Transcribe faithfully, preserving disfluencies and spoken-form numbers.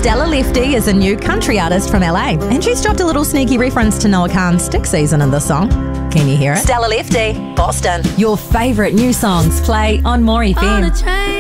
Stella Lefty is a new country artist from L A, and she's dropped a little sneaky reference to Noah Kahan's Stick Season in the song. Can you hear it? Stella Lefty, Boston. Your favourite new songs play on More F M.